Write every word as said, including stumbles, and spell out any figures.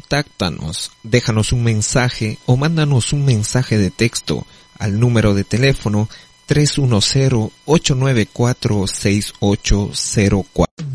contáctanos, déjanos un mensaje o mándanos un mensaje de texto al número de teléfono tres uno cero, ocho nueve cuatro, seis ocho cero cuatro.